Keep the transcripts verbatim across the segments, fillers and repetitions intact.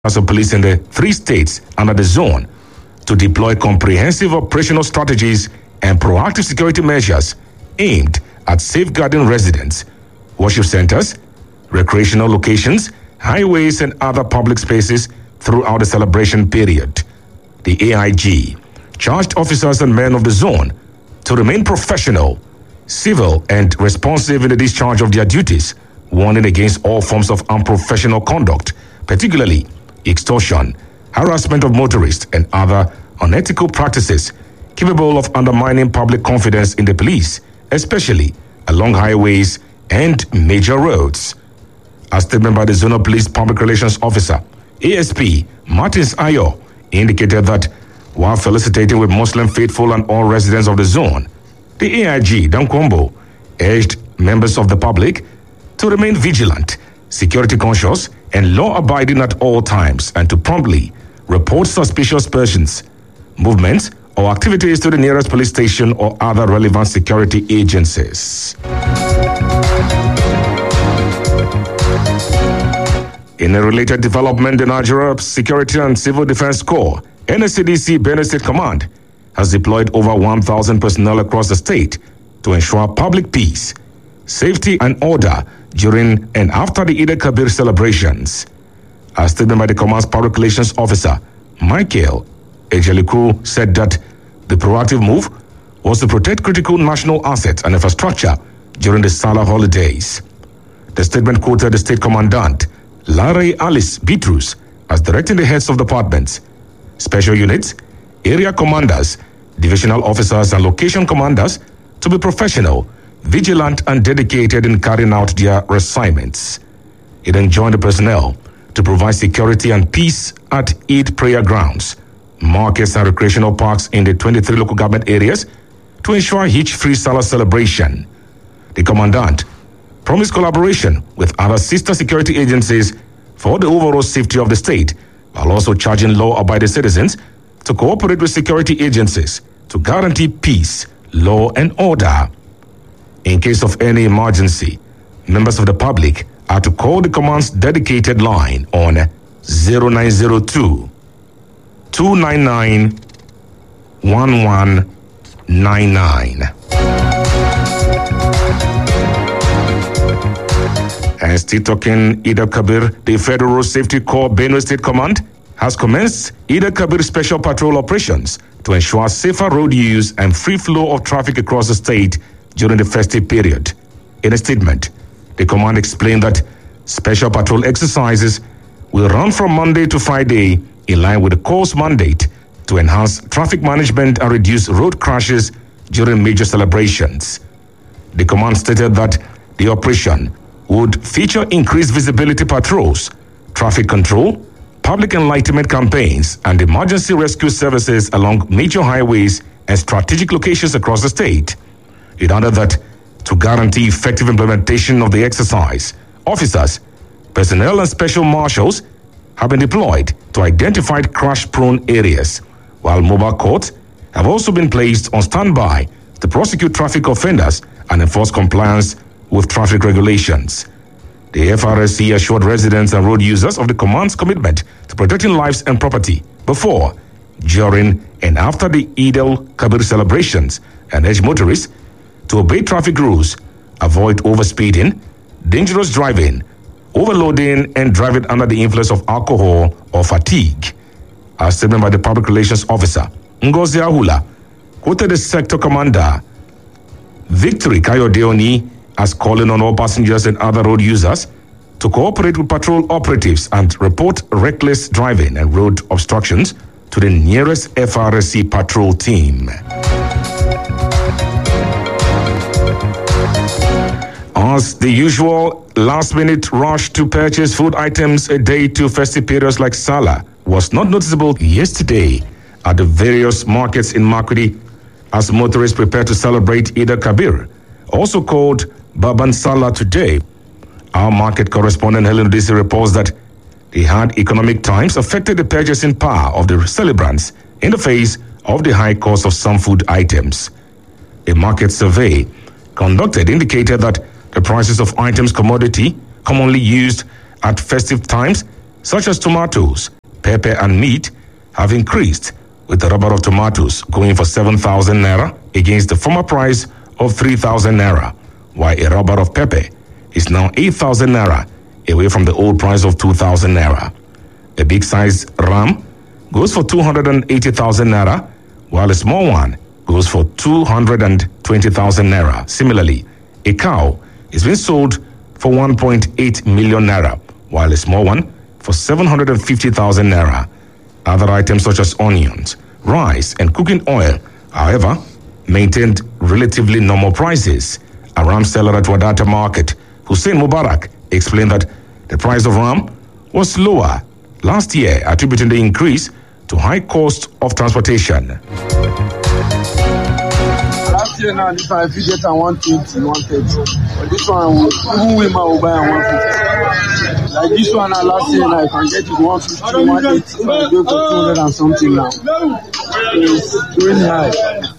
of police in the three states under the zone to deploy comprehensive operational strategies and proactive security measures aimed at safeguarding residents, worship centers, recreational locations, highways, and other public spaces throughout the celebration period. The A I G charged officers and men of the zone to remain professional, civil, and responsive in the discharge of their duties, warning against all forms of unprofessional conduct, particularly extortion, harassment of motorists, and other unethical practices capable of undermining public confidence in the police, especially along highways and major roads. A statement by the Zonal Police Public Relations Officer, A S P Martins Ayo, indicated that while felicitating with Muslim faithful and all residents of the zone, the A I G, Dan Kwombo, urged members of the public to remain vigilant, security conscious, and law-abiding at all times, and to promptly report suspicious persons, movements, or activities to the nearest police station or other relevant security agencies. In a related development, the Nigeria Security and Civil Defense Corps, N S C D C Benue State Command, has deployed over one thousand personnel across the state to ensure public peace, safety, and order during and after the Eid al-Kabir celebrations. A statement by the command's public relations officer, Michael Ejeliku, said that the proactive move was to protect critical national assets and infrastructure during the Salah holidays. The statement quoted the state commandant, Larry Alice Bitrus, as directing the heads of departments, special units, area commanders, divisional officers, and location commanders to be professional, vigilant, and dedicated in carrying out their assignments. It enjoined the personnel to provide security and peace at Eid prayer grounds, markets, and recreational parks in the twenty-three local government areas to ensure hitch-free Salah celebration. The commandant promised collaboration with other sister security agencies for the overall safety of the state, while also charging law-abiding citizens to cooperate with security agencies to guarantee peace, law, and order. In case of any emergency, members of the public are to call the command's dedicated line on zero nine zero two, two nine nine, one one nine nine. And still talking Eid al-Kabir, the Federal Road Safety Corps Benue State Command has commenced Eid al-Kabir special patrol operations to ensure safer road use and free flow of traffic across the state during the festive period. In a statement, the command explained that special patrol exercises will run from Monday to Friday in line with the Corps' mandate to enhance traffic management and reduce road crashes during major celebrations. The command stated that the operation would feature increased visibility patrols, traffic control, public enlightenment campaigns, and emergency rescue services along major highways and strategic locations across the state. It added that to guarantee effective implementation of the exercise, officers, personnel, and special marshals have been deployed to identify crash-prone areas, while mobile courts have also been placed on standby to prosecute traffic offenders and enforce compliance with traffic regulations. The F R S C assured residents and road users of the command's commitment to protecting lives and property before, during, and after the Eid al-Kabir celebrations, and urged motorists to obey traffic rules, avoid overspeeding, dangerous driving, overloading, and driving under the influence of alcohol or fatigue. A statement by the public relations officer, Ngozi Ahula, quoted the sector commander, Victory Kayodeoni, as calling on all passengers and other road users to cooperate with patrol operatives and report reckless driving and road obstructions to the nearest F R S C patrol team. As the usual last-minute rush to purchase food items a day to festive periods like Salah was not noticeable yesterday at the various markets in Makurdi as motorists prepare to celebrate Eid al-Kabir, also called Baban Salah today. Our market correspondent Helen Disi reports that the hard economic times affected the purchasing power of the celebrants in the face of the high cost of some food items. A market survey conducted indicated that the prices of items commodity commonly used at festive times such as tomatoes, pepper, and meat, have increased, with the rubber of tomatoes going for seven thousand naira against the former price of three thousand naira, while a rubber of pepper is now eight thousand naira, away from the old price of two thousand naira. A big size ram goes for two hundred eighty thousand naira, while a small one goes for two hundred twenty thousand naira. Similarly, a cow is being sold for one point eight million naira, while a small one for seven hundred fifty thousand naira. Other items such as onions, rice, and cooking oil, however, maintained relatively normal prices. A ram seller at Wadata Market, Hussein Mubarak, explained that the price of ram was lower last year, attributing the increase to high cost of transportation. Last year now, this one I fit get at one twenty, one thirty. But this one, even women will buy at one fifty. Like this one now, last year now, I can get it one fifty, one eighty. So I go for two hundred and something now. It's really high.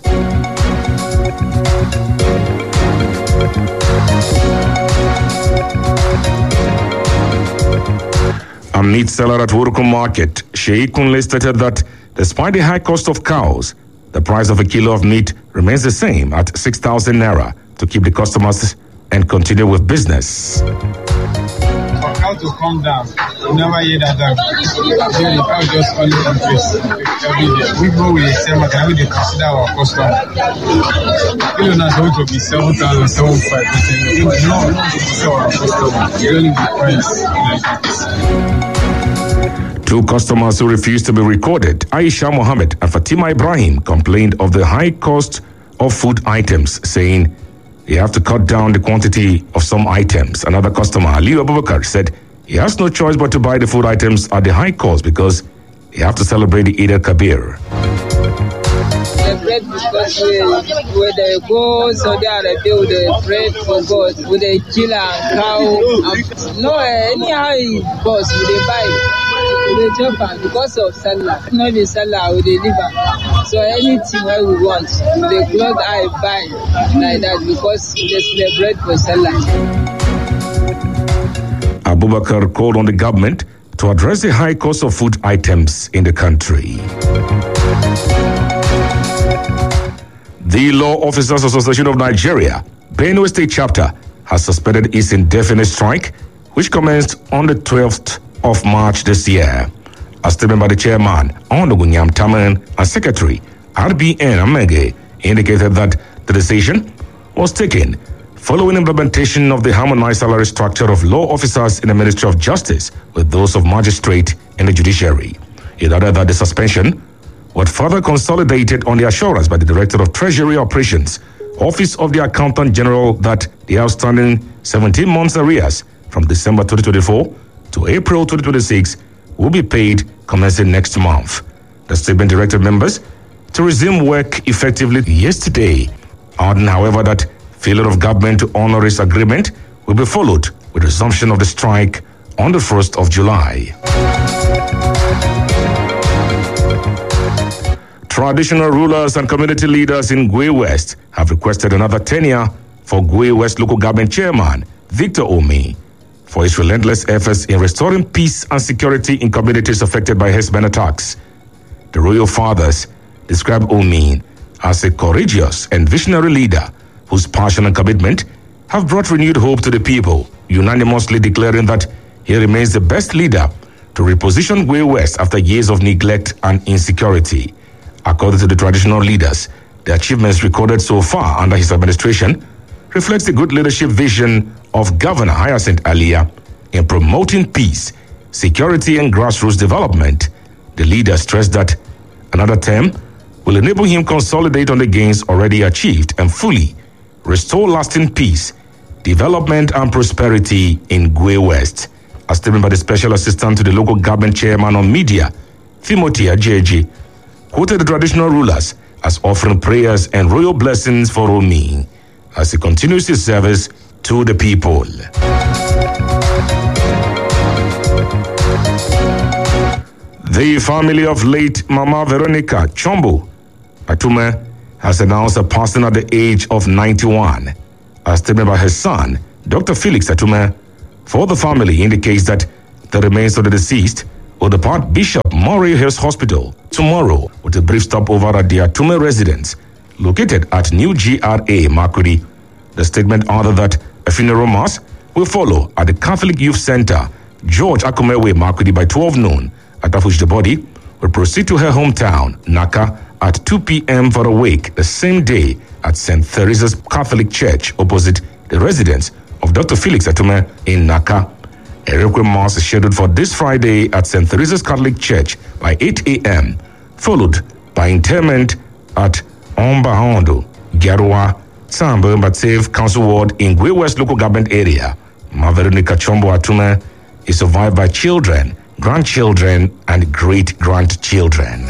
A meat seller at Wurukum Market, Sheikh Kunle, stated that despite the high cost of cows, the price of a kilo of meat remains the same at six thousand naira to keep the customers and continue with business. For cow to come down, you never hear that down. Then the cow just only increase every day. We go with the same market, we consider our customer. Kilo now going to be seven thousand, seven five. No, no, no, sell our customer. We only the price like this. Two customers who refused to be recorded, Aisha Mohammed and Fatima Ibrahim, complained of the high cost of food items, saying they have to cut down the quantity of some items. Another customer, Aliyu Abubakar, said he has no choice but to buy the food items at the high cost because he have to celebrate the Eid al-Kabir. The bread because we, with the go Saudi Arabia with the bread for God, with the killer and cow. And, no, anyhow it goes, we dey buy. We dey chop am because of Salah. Not the Salah, we dey live am. So anything wey we want, the cloth I buy like that because we dey celebrate for Salah. Abubakar called on the government to address the high cost of food items in the country. The Law Officers Association of Nigeria, Benue State Chapter, has suspended its indefinite strike, which commenced on the twelfth of March this year. A statement by the chairman, Onogunyam Taman, and Secretary, R B N Amege, indicated that the decision was taken following implementation of the harmonized salary structure of law officers in the Ministry of Justice with those of magistrate in the judiciary. It added that the suspension was further consolidated on the assurance by the Director of Treasury Operations, Office of the Accountant General, that the outstanding seventeen months arrears from December twenty twenty-four to April twenty twenty-six will be paid commencing next month. The statement directed members to resume work effectively yesterday, adding, however, that failure of government to honor its agreement will be followed with resumption of the strike on the first of July. Traditional rulers and community leaders in Gwe West have requested another tenure for Gwe West local government chairman Victor Omi for his relentless efforts in restoring peace and security in communities affected by herdsmen attacks. The royal fathers describe Omi as a courageous and visionary leader whose passion and commitment have brought renewed hope to the people, unanimously declaring that he remains the best leader to reposition Gwe West after years of neglect and insecurity. According to the traditional leaders, the achievements recorded so far under his administration reflects the good leadership vision of Governor Hyacinth Alia in promoting peace, security, and grassroots development. The leader stressed that another term will enable him consolidate on the gains already achieved and fully restore lasting peace, development, and prosperity in Gwe West. A statement by the Special Assistant to the Local Government Chairman on Media, Timothy Ajeji, quoted the traditional rulers as offering prayers and royal blessings for Omi as he continues his service to the people. The family of late Mama Veronica Chombo Atume has announced her passing at the age of ninety-one. A statement by her son, Doctor Felix Atume, for the family indicates that The remains of the deceased will depart Bishop Murray Hills Hospital tomorrow with a brief stopover at the Atume residence located at New G R A Makurdi. The statement added that a funeral mass will follow at the Catholic Youth Center, George Akumewe Makurdi by twelve noon, after which the body will proceed to her hometown, Naka, at two p.m. for a wake the same day at Saint Theresa's Catholic Church opposite the residence of Doctor Felix Atume in Naka. A requiem mass is scheduled for this Friday at Saint Theresa's Catholic Church by eight a.m., followed by interment at Ombahondo, Garua, Sambo, Matsev Council Ward in Gwe West Local Government Area. Maveronica Chombo Atume is survived by children, grandchildren, and great-grandchildren.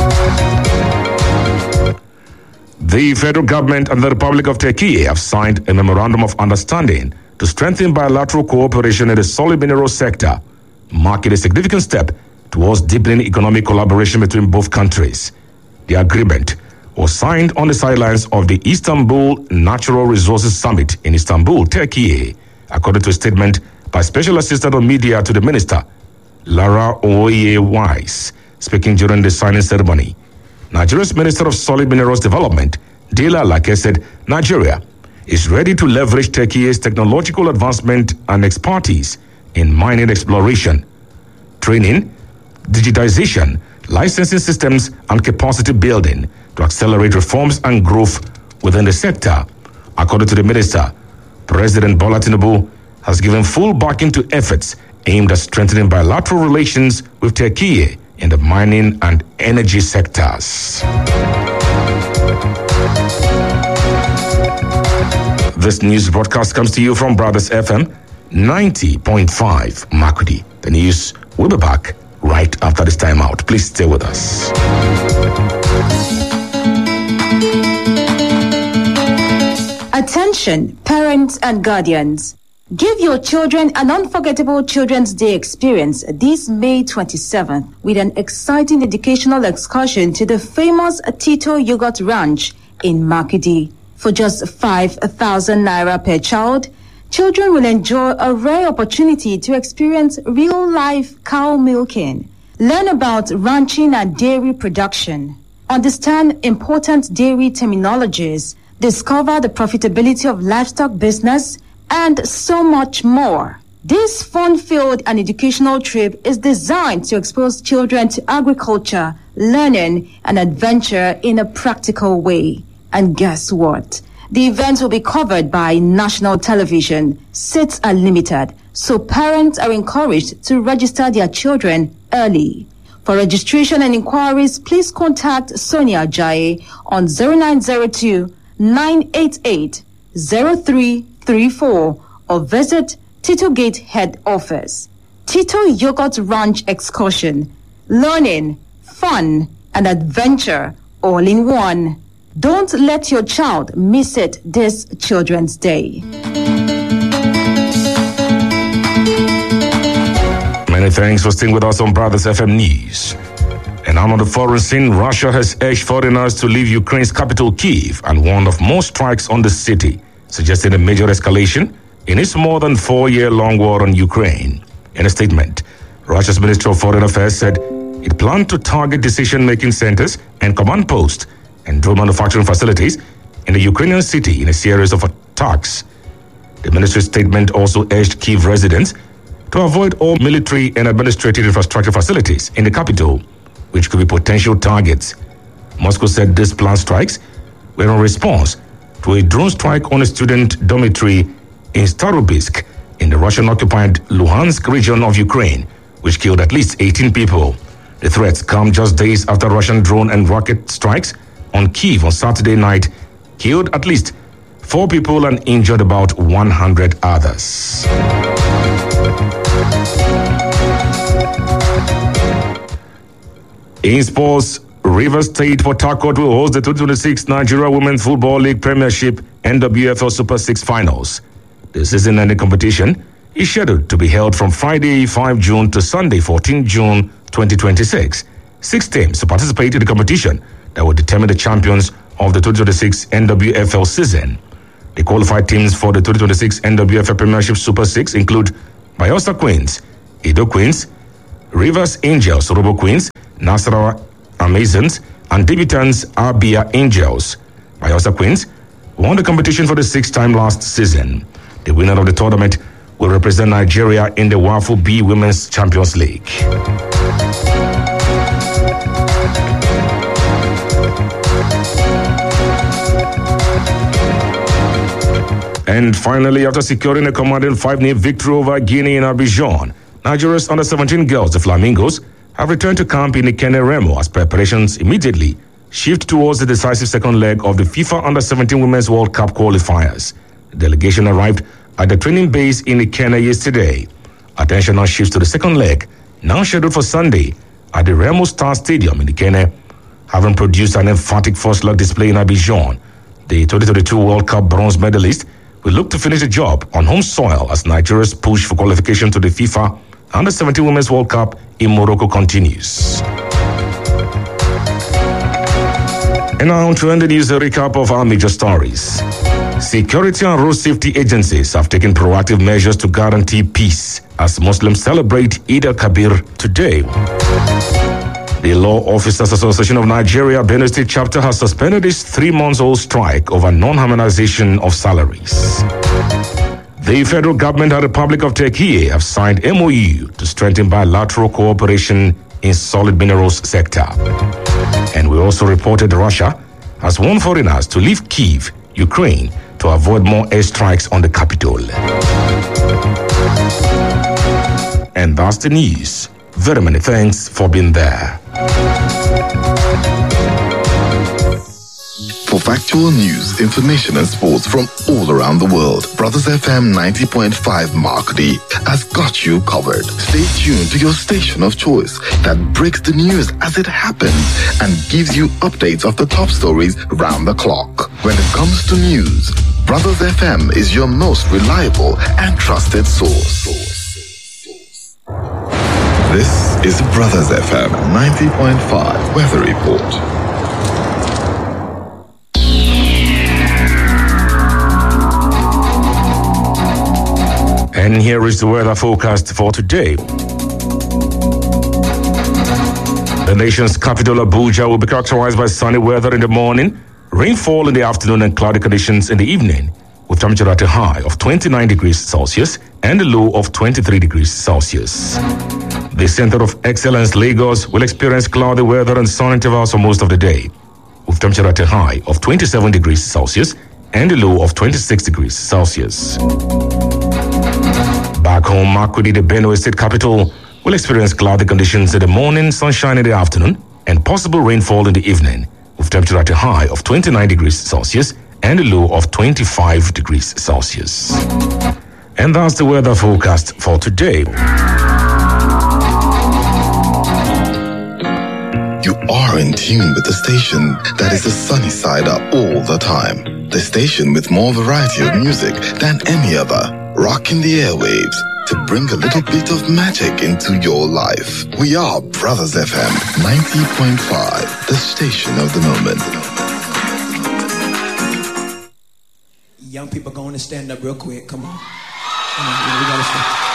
The federal government and the Republic of Turkey have signed a memorandum of understanding to strengthen bilateral cooperation in the solid mineral sector, marking a significant step towards deepening economic collaboration between both countries. The agreement was signed on the sidelines of the Istanbul Natural Resources Summit in Istanbul, Turkey, according to a statement by Special Assistant on Media to the Minister, Lara Oye-Wise, speaking during the signing ceremony. Nigeria's Minister of Solid Minerals Development, Dela Lake, said Nigeria is ready to leverage Turkey's technological advancement and expertise in mining exploration, training, digitization, licensing systems, and capacity building to accelerate reforms and growth within the sector. According to the minister, President Bola Tinubu has given full backing to efforts aimed at strengthening bilateral relations with Turkey in the mining and energy sectors. This news broadcast comes to you from Brothers F M ninety point five Makurdi. The news will be back right after this time out. Please stay with us. Attention, parents and guardians. Give your children an unforgettable Children's Day experience this May twenty-seventh with an exciting educational excursion to the famous Tito Yogurt Ranch in Makurdi. For just five thousand naira per child, children will enjoy a rare opportunity to experience real-life cow milking, learn about ranching and dairy production, understand important dairy terminologies, discover the profitability of livestock business, and so much more. This fun-filled and educational trip is designed to expose children to agriculture, learning, and adventure in a practical way. And guess what? The event will be covered by national television. Seats are limited, so parents are encouraged to register their children early. For registration and inquiries, please contact Sonia Ajayi on zero nine zero two, nine eight eight, zero three three four or visit Tito Gate Head Office. Tito Yogurt Ranch Excursion. Learning, fun, and adventure all in one. Don't let your child miss it this Children's Day. Many thanks for staying with us on Brothers F M News. And on the foreign scene, Russia has urged foreigners to leave Ukraine's capital, Kyiv, and warned of more strikes on the city, suggesting a major escalation in its more than four-year-long war on Ukraine. In a statement, Russia's Ministry of Foreign Affairs said it planned to target decision-making centers and command posts and drone manufacturing facilities in the Ukrainian city in a series of attacks. The ministry's statement also urged Kyiv residents to avoid all military and administrative infrastructure facilities in the capital, which could be potential targets. Moscow said these planned strikes were in response to a drone strike on a student dormitory in Starobisk in the Russian-occupied Luhansk region of Ukraine, which killed at least eighteen people. The threats come just days after Russian drone and rocket strikes on Kyiv on Saturday night killed at least four people and injured about one hundred others. In sports, Rivers State Port Harcourt will host the twenty twenty-six Nigeria Women's Football League Premiership N W F L Super six Finals. The season-ending competition is scheduled to be held from Friday, the fifth of June to Sunday, the fourteenth of June, twenty twenty-six. Six teams to participate in the competition that will determine the champions of the twenty twenty-six N W F L season. The qualified teams for the twenty twenty-six N W F L Premiership Super six include Bayelsa Queens, Edo Queens, Rivers Angels, Robo Queens, Nasarawa Amazons, and debutants Abia Angels. Bayelsa Queens won the competition for the sixth time last season. The winner of the tournament will represent Nigeria in the WAFU B Women's Champions League. And finally, after securing a commanding five-nil victory over Guinea in Abidjan, Nigeria's under seventeen girls, the Flamingos, have returned to camp in Ikenne Remo as preparations immediately shift towards the decisive second leg of the FIFA under seventeen Women's World Cup qualifiers. The delegation arrived at the training base in Ikenne yesterday. Attention now shifts to the second leg, now scheduled for Sunday at the Remo Star Stadium in Ikenne. Having produced an emphatic first-leg display in Abidjan, the twenty twenty-two World Cup bronze medalist will look to finish the job on home soil as Nigeria's push for qualification to the FIFA under seventeen Women's World Cup in Morocco continues. And now to end the news, a recap of our major stories. Security and road safety agencies have taken proactive measures to guarantee peace as Muslims celebrate Eid al-Kabir today. The Law Officers Association of Nigeria, Benue State chapter, has suspended its three-month-old strike over non-harmonization of salaries. The federal government and the Republic of Turkey have signed M O U to strengthen bilateral cooperation in solid minerals sector. And we also reported Russia has warned foreigners to leave Kyiv, Ukraine, to avoid more airstrikes on the capital. And that's the news. Very many thanks for being there. For factual news, information and sports from all around the world, Brothers F M ninety point five Markdi has got you covered. Stay tuned to your station of choice that breaks the news as it happens and gives you updates of the top stories round the clock. When it comes to news, Brothers F M is your most reliable and trusted source. This is Brothers F M ninety point five Weather Report. And here is the weather forecast for today. The nation's capital, Abuja, will be characterized by sunny weather in the morning, rainfall in the afternoon, and cloudy conditions in the evening, with temperature at a high of twenty-nine degrees Celsius and a low of twenty-three degrees Celsius. The Center of Excellence, Lagos, will experience cloudy weather and sun intervals for most of the day, with temperature at a high of twenty-seven degrees Celsius and a low of twenty-six degrees Celsius. Back home, Makurdi, the Benue State capital, will experience cloudy conditions in the morning, sunshine in the afternoon, and possible rainfall in the evening, with temperature at a high of twenty-nine degrees Celsius and a low of twenty-five degrees Celsius. And that's the weather forecast for today. You are in tune with the station that is the sunny side up all the time. The station with more variety of music than any other. Rocking the airwaves to bring a little bit of magic into your life. We are Brothers F M ninety point five, the station of the moment. Young people going to stand up real quick. Come on. Come on, we gotta stand.